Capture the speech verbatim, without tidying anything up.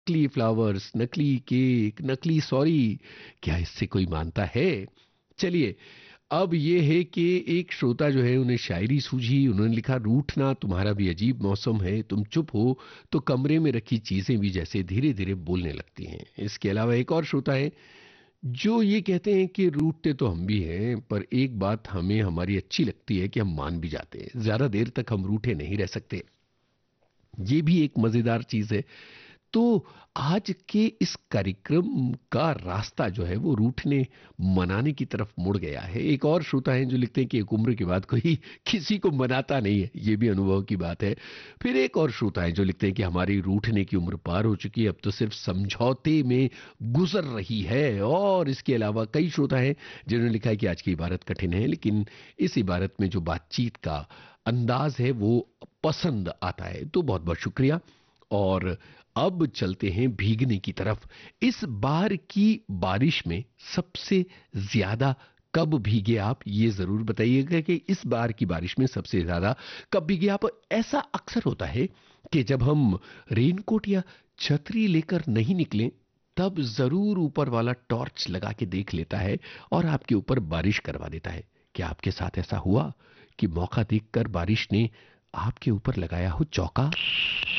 नकली फ्लावर्स, नकली केक, नकली सॉरी, क्या इससे कोई मानता है? चलिए, अब ये है कि एक श्रोता जो है उन्हें शायरी सूझी, उन्होंने लिखा रूठना तुम्हारा भी अजीब मौसम है, तुम चुप हो तो कमरे में रखी चीजें भी जैसे धीरे धीरे बोलने लगती हैं। इसके अलावा एक और श्रोता है जो ये कहते हैं कि रूठते तो हम भी हैं, पर एक बात हमें हमारी अच्छी लगती है कि हम मान भी जाते हैं, ज्यादा देर तक हम रूठे नहीं रह सकते। ये भी एक मजेदार चीज है। तो आज के इस कार्यक्रम का रास्ता जो है वो रूठने मनाने की तरफ मुड़ गया है। एक और श्रोता है जो लिखते हैं कि एक उम्र के बाद कोई किसी को मनाता नहीं है, ये भी अनुभव की बात है। फिर एक और श्रोता है जो लिखते हैं कि हमारी रूठने की उम्र पार हो चुकी है, अब तो सिर्फ समझौते में गुजर रही है। और इसके अलावा कई श्रोता हैं जिन्होंने लिखा है कि आज की इबारत कठिन है, लेकिन इस इबारत में जो बातचीत का अंदाज है वो पसंद आता है। तो बहुत बहुत शुक्रिया। और अब चलते हैं भीगने की तरफ। इस बार की बारिश में सबसे ज्यादा कब भीगे आप, ये जरूर बताइएगा कि इस बार की बारिश में सबसे ज्यादा कब भीगे आप। ऐसा अक्सर होता है कि जब हम रेनकोट या छतरी लेकर नहीं निकलें, तब जरूर ऊपर वाला टॉर्च लगा के देख लेता है और आपके ऊपर बारिश करवा देता है। क्या आपके साथ ऐसा हुआ कि मौका देखकर बारिश ने आपके ऊपर लगाया हो चौका?